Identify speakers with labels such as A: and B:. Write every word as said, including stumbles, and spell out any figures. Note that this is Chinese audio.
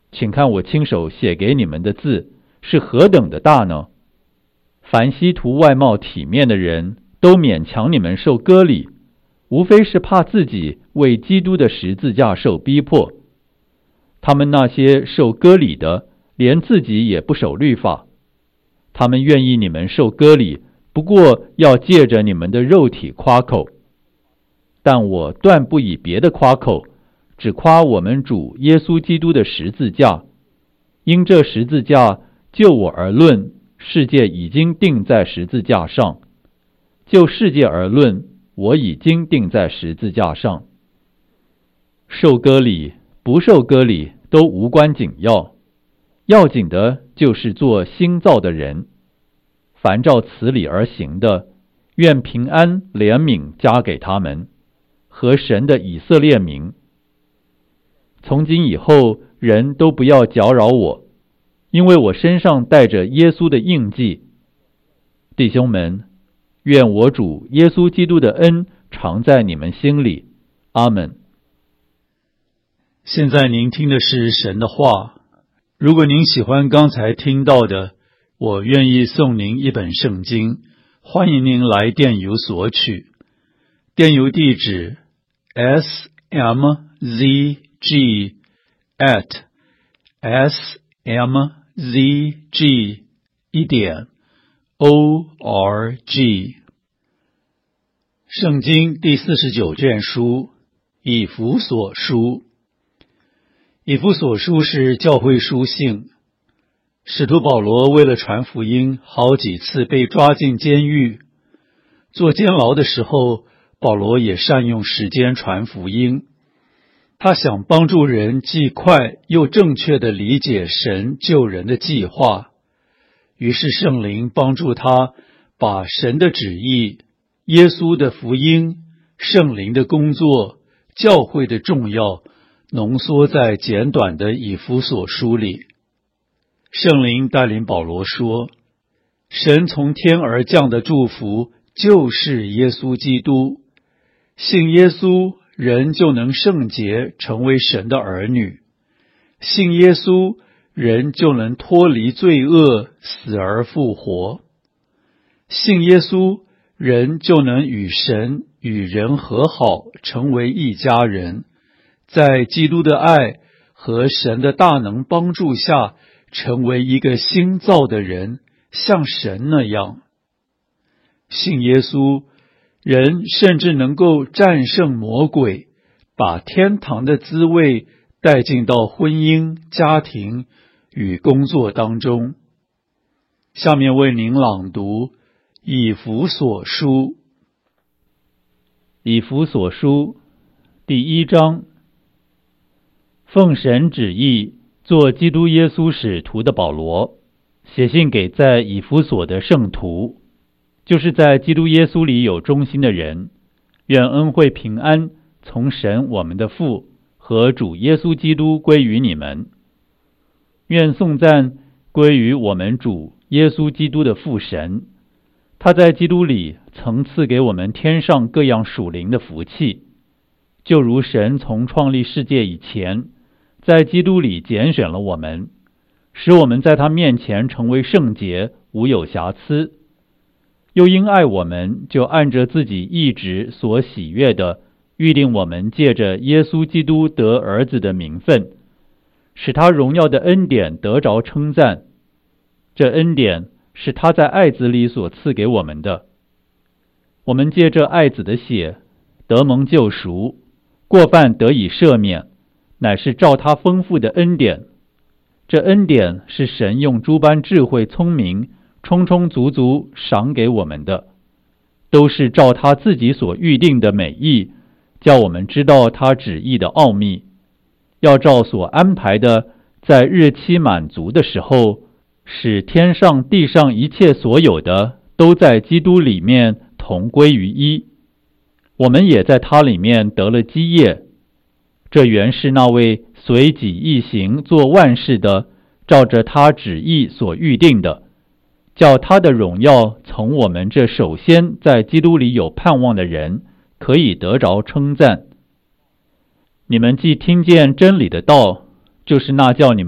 A: 请看我亲手写给你们的字是何等的大呢？凡希图外貌体面的人都勉强你们受割礼，无非是怕自己为基督的十字架受逼迫。他们那些受割礼的，连自己也不守律法。他们愿意你们受割礼，不过要借着你们的肉体夸口。但我断不以别的夸口，只夸我们主耶稣基督的十字架。因这十字架，就我而论，世界已经定在十字架上；就世界而论，我已经定在十字架上。受割礼不受割礼都无关紧要，要紧的就是做新造的人。凡照此理而行的，愿平安怜悯加给他们和神的以色列民。从今以后，人都不要搅扰我，因为我身上带着耶稣的印记。弟兄们，愿我主耶稣基督的恩常在你们心里。阿们。
B: 现在您听的是神的话。如果您喜欢刚才听到的，我愿意送您一本圣经，欢迎您来电邮索取。电邮地址 s m z g at s m z g 一点 o r g。圣经第四十九卷书，以弗所书。以弗所书是教会书信。使徒保罗为了传福音，好几次被抓进监狱。做监牢的时候，保罗也善用时间传福音。他想帮助人既快又正确地理解神救人的计划，于是圣灵帮助他把神的旨意、耶稣的福音、圣灵的工作、教会的重要浓缩在简短的以弗所书里。圣灵带领保罗说，神从天而降的祝福就是耶稣基督，信耶稣人就能圣洁，成为神的儿女；信耶稣人就能脱离罪恶，死而复活；信耶稣人就能与神与人和好，成为一家人，在基督的爱和神的大能帮助下，成为一个新造的人，像神那样。信耶稣，人甚至能够战胜魔鬼，把天堂的滋味带进到婚姻、家庭与工作当中。下面为您朗读以弗所书。
A: 以弗所书第一章。奉神旨意做基督耶稣使徒的保罗，写信给在以弗所的圣徒，就是在基督耶稣里有忠心的人，愿恩惠平安从神我们的父和主耶稣基督归于你们。愿颂赞归于我们主耶稣基督的父神，他在基督里曾赐给我们天上各样属灵的福气，就如神从创立世界以前，在基督里拣选了我们，使我们在他面前成为圣洁，无有瑕疵。又因爱我们，就按着自己意志所喜悦的，预定我们借着耶稣基督得儿子的名分，使他荣耀的恩典得着称赞。这恩典是他在爱子里所赐给我们的。我们借着爱子的血得蒙救赎，过犯得以赦免，乃是照他丰富的恩典。这恩典是神用诸般智慧聪明充充足足赏给我们的，都是照他自己所预定的美意，叫我们知道他旨意的奥秘，要照所安排的，在日期满足的时候，使天上地上一切所有的都在基督里面同归于一。我们也在他里面得了基业。这原是那位随己意行做万事的，照着他旨意所预定的，叫他的荣耀从我们这首先在基督里有盼望的人可以得着称赞。你们既听见真理的道，就是那叫你们